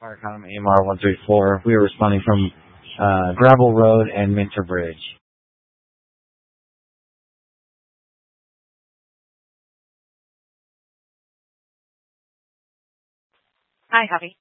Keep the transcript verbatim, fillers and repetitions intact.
Fire Column A M R one three four. We are responding from uh, Gravel Road and Minter Bridge. Hi, Javi.